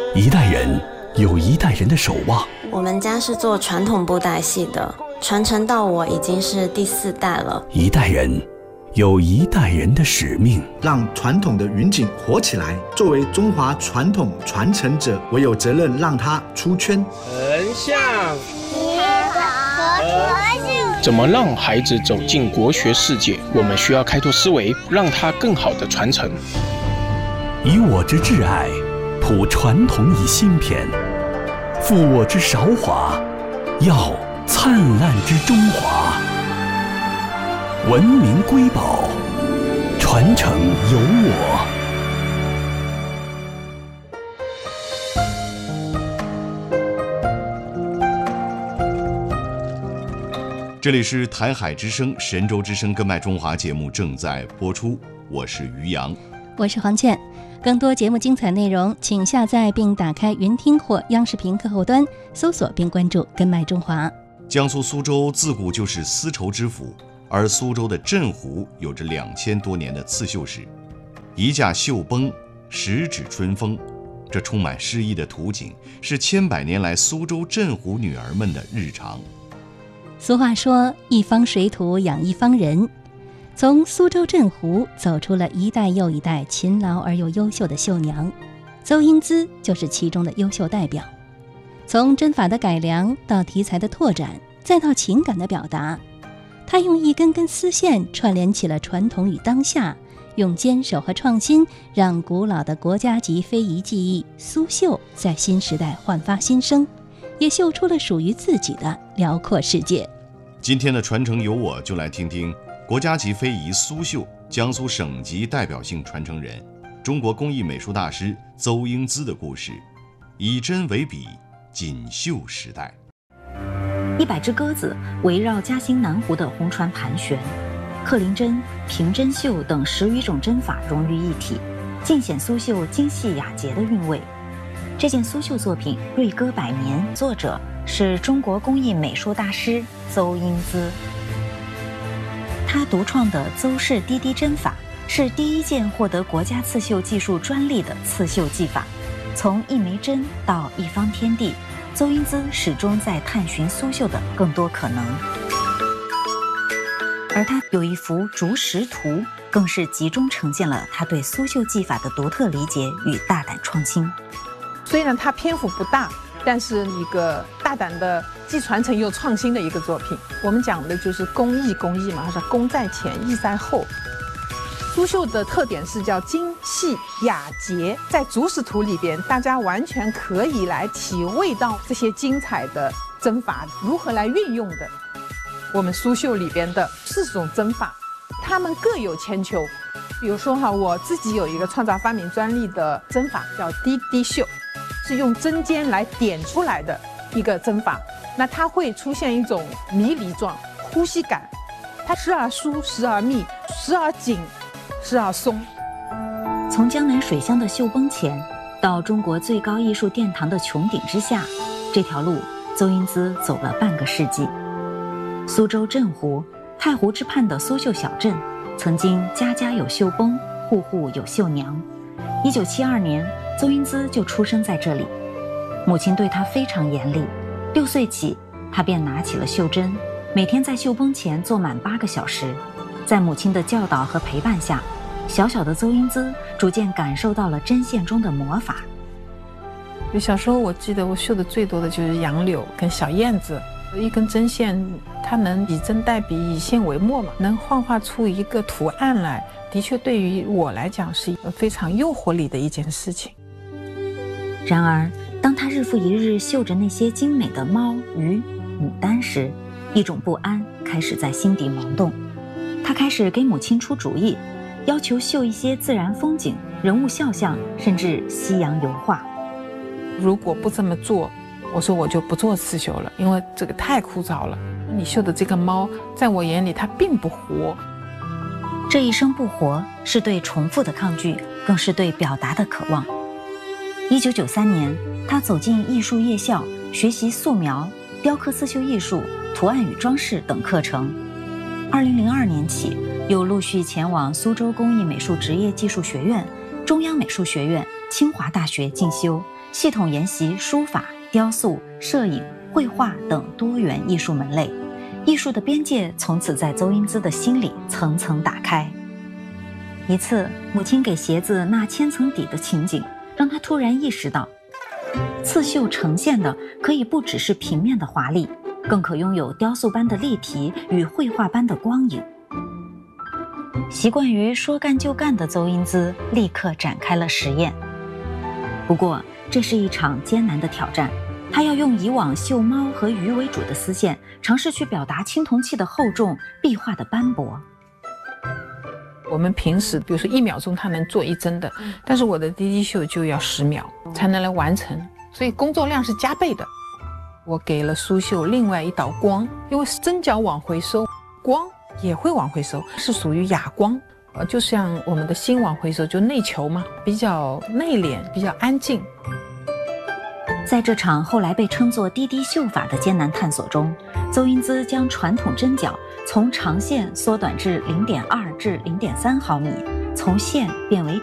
一代人有一代人的守望。 我们家是做传统布袋戏的，传承到我已经是第4代了。 一代人有一代人的使命， 让传统的云锦活起来。作为中华传统传承者，我有责任让它出圈。 横向结合和谐。 怎么让孩子走进国学世界？我们需要开拓思维，让他更好的传承。 以我之挚爱，谱传统以新篇，复我之韶华，耀灿烂之中华。文明瑰宝，传承有我。 这里是台海之声、神州之声《根脉中华》节目正在播出，我是于洋， 我是黄倩。更多节目精彩内容，请下载并打开云听或央视频客户端，搜索并关注《根脉中华》。 江苏苏州自古就是丝绸之府，而苏州的镇湖有着2000多年的刺绣史。一架绣崩，十指春风，这充满诗意的图景，是千百年来苏州镇湖女儿们的日常。 俗话说，一方水土养一方人。从苏州镇湖走出了一代又一代勤劳而又优秀的绣娘，邹英姿就是其中的优秀代表。从针法的改良到题材的拓展，再到情感的表达，她用一根根丝线串联起了传统与当下，用坚守和创新让古老的国家级非遗技艺苏绣在新时代焕发新生，也绣出了属于自己的辽阔世界。 今天的传承有我，就来听听国家级非遗苏绣江苏省级代表性传承人、中国工艺美术大师邹英姿的故事，以针为笔，锦绣时代。 100只鸽子围绕嘉兴南湖的红船盘旋，克林针、平针绣等10余种针法融于一体，尽显苏绣精细雅洁的韵味。这件苏绣作品《瑞歌百年》，作者是中国工艺美术大师邹英姿。他独创的邹氏滴滴针法是第一件获得国家刺绣技术专利的刺绣技法。从一枚针到一方天地，邹英姿始终在探寻苏绣的更多可能。而他有一幅竹石图，更是集中呈现了他对苏绣技法的独特理解与大胆创新。 虽然它篇幅不大，但是一个大胆的既传承又创新的一个作品。我们讲的就是工艺嘛，它是工在前，艺在后。苏绣的特点是叫精细雅洁，在竹石图里边，大家完全可以来体味到这些精彩的针法如何来运用的。我们苏绣里边的4种针法，它们各有千秋。比如说我自己有一个创造发明专利的针法叫滴滴绣，是用针尖来点出来的一个针法。那它会出现一种迷离状呼吸感，它时而疏，时而密，时而紧，时而松。 从江南水乡的绣崩前到中国最高艺术殿堂的穹顶之下，这条路邹英姿走了半个世纪。苏州镇湖，太湖之畔的苏绣小镇，曾经家家有绣崩，户户有绣娘。1972年，邹英姿就出生在这里。母亲对她非常严厉，6岁起，她便拿起了绣针，每天在绣崩前坐满8个小时。在母亲的教导和陪伴下，小小的邹英姿逐渐感受到了针线中的魔法。 小时候我记得我绣的最多的就是杨柳跟小燕子，一根针线它能以针代笔，以线为墨嘛，能幻化出一个图案来，的确对于我来讲是非常诱惑力的一件事情。 然而当她日复一日绣着那些精美的猫、鱼、牡丹时，一种不安开始在心底萌动。她开始给母亲出主意，要求绣一些自然风景、人物肖像，甚至西洋油画。 如果不这么做，我说我就不做刺绣了，因为这个太枯燥了。你绣的这个猫，在我眼里它并不活。 这一生不活，是对重复的抗拒，更是对表达的渴望。1993年，她走进艺术夜校，学习素描、雕刻刺绣艺术、图案与装饰等课程。2002年起，又陆续前往苏州工艺美术职业技术学院、中央美术学院、清华大学进修， 系统研习书法、雕塑、摄影、绘画等多元艺术门类，艺术的边界从此在邹英姿的心里层层打开。一次，母亲给鞋子纳千层底的情景，让她突然意识到，刺绣呈现的可以不只是平面的华丽，更可拥有雕塑般的立体与绘画般的光影。习惯于说干就干的邹英姿立刻展开了实验。不过，这是一场艰难的挑战，她要用以往绣猫和鱼为主的丝线，尝试去表达青铜器的厚重、壁画的斑驳。 我们平时比如说1秒钟它能做1针的，但是我的滴滴绣就要10秒才能来完成，所以工作量是加倍的。我给了苏绣另外一道光，因为针脚往回收，光也会往回收，是属于哑光，就像我们的心往回收，就内求嘛，比较内敛，比较安静。 在这场后来被称作滴滴绣法的艰难探索中，邹英姿将传统针脚从长线缩短至0.2至0.3毫米，从线变为